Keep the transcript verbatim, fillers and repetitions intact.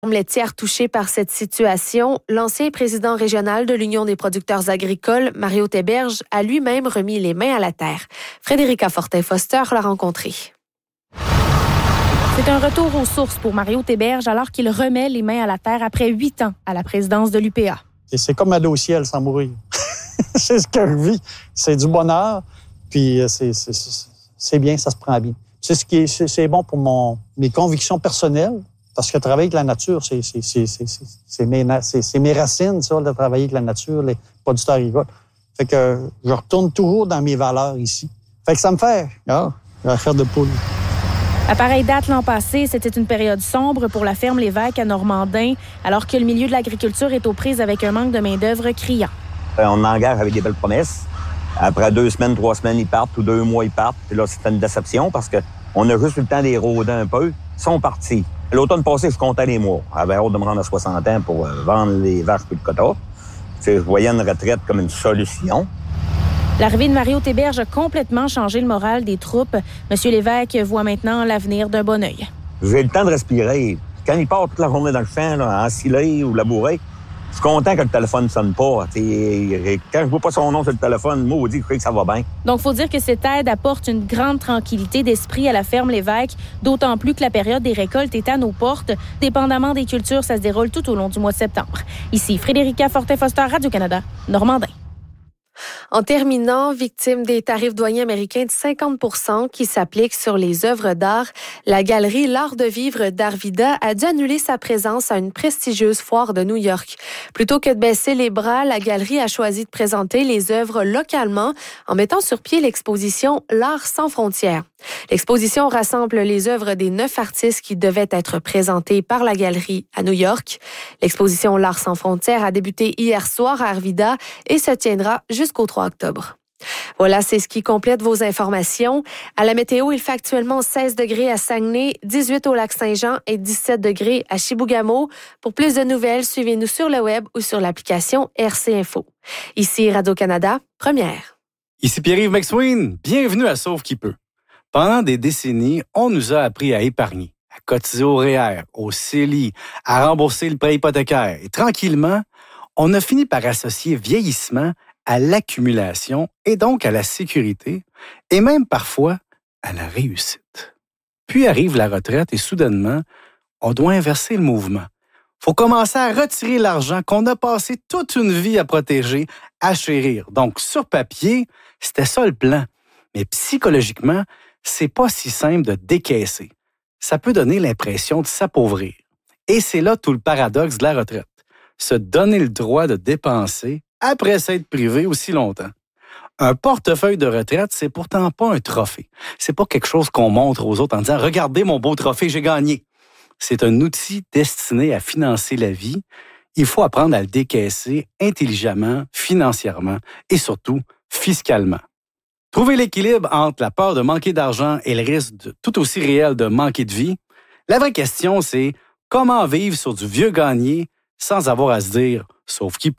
Laitière touchée par cette situation, l'ancien président régional de l'Union des producteurs agricoles, Mario Théberge, a lui-même remis les mains à la terre. Frédérica Fortin-Foster l'a rencontré. C'est un retour aux sources pour Mario Théberge alors qu'il remet les mains à la terre après huit ans à la présidence de l'U P A. Et c'est comme aller au ciel sans mourir. C'est ce que je vis. C'est du bonheur, puis c'est, c'est, c'est, c'est bien, ça se prend bien. C'est ce qui est, c'est, c'est bon pour mon, mes convictions personnelles. Parce que travailler avec la nature, c'est, c'est, c'est, c'est, c'est, c'est, mes, c'est, c'est mes racines, ça, de travailler avec la nature, les producteurs agricoles. Fait que je retourne toujours dans mes valeurs ici. Fait que ça me fait, ah, la chair de poule. À pareille date l'an passé, c'était une période sombre pour la ferme Lévesque à Normandin, alors que le milieu de l'agriculture est aux prises avec un manque de main-d'œuvre criant. On engage avec des belles promesses. Après deux semaines, trois semaines, ils partent, ou deux mois, ils partent. Et là, c'est une déception parce qu'on a juste eu le temps d'y rôder un peu. Ils sont partis. L'automne passé, je comptais les mois. J'avais hâte de me rendre à soixante ans pour euh, vendre les vaches puis le quota. Je voyais une retraite comme une solution. L'arrivée de Mario Théberge a complètement changé le moral des troupes. M. Lévesque voit maintenant l'avenir d'un bon œil. J'ai le temps de respirer. Quand il part toute la journée dans le champ, là, ensilé ou labouré, je suis content que le téléphone ne sonne pas. T'sais, quand je vois pas son nom sur le téléphone, moi, on dit que ça va bien. Donc, il faut dire que cette aide apporte une grande tranquillité d'esprit à la ferme Lévesque, d'autant plus que la période des récoltes est à nos portes. Dépendamment des cultures, ça se déroule tout au long du mois de septembre. Ici, Frédérica Fortin-Foster, Radio-Canada, Normandin. En terminant, victime des tarifs douaniers américains de cinquante pour cent qui s'appliquent sur les œuvres d'art, la galerie L'Art de vivre d'Arvida a dû annuler sa présence à une prestigieuse foire de New York. Plutôt que de baisser les bras, la galerie a choisi de présenter les œuvres localement en mettant sur pied l'exposition L'Art sans frontières. L'exposition rassemble les œuvres des neuf artistes qui devaient être présentés par la galerie à New York. L'exposition L'Art sans frontières a débuté hier soir à Arvida et se tiendra jusqu'au trois octobre. Voilà, c'est ce qui complète vos informations. À la météo, il fait actuellement seize degrés à Saguenay, dix-huit au Lac-Saint-Jean et dix-sept degrés à Chibougamau. Pour plus de nouvelles, suivez-nous sur le web ou sur l'application R C Info. Ici Radio-Canada, première. Ici Pierre-Yves McSween, bienvenue à Sauve qui peut. Pendant des décennies, on nous a appris à épargner, à cotiser au R E E R, au C E L I, à rembourser le prêt hypothécaire. Et tranquillement, on a fini par associer vieillissement à l'accumulation et donc à la sécurité et même parfois à la réussite. Puis arrive la retraite et soudainement, on doit inverser le mouvement. Faut commencer à retirer l'argent qu'on a passé toute une vie à protéger, à chérir. Donc, sur papier, c'était ça le plan. Mais psychologiquement, c'est pas si simple de décaisser. Ça peut donner l'impression de s'appauvrir. Et c'est là tout le paradoxe de la retraite. Se donner le droit de dépenser après s'être privé aussi longtemps. Un portefeuille de retraite, c'est pourtant pas un trophée. C'est pas quelque chose qu'on montre aux autres en disant « Regardez mon beau trophée, j'ai gagné ». C'est un outil destiné à financer la vie. Il faut apprendre à le décaisser intelligemment, financièrement et surtout fiscalement. Trouver l'équilibre entre la peur de manquer d'argent et le risque de, tout aussi réel de manquer de vie, la vraie question, c'est comment vivre sur du vieux gagné sans avoir à se dire « sauf qui peut ».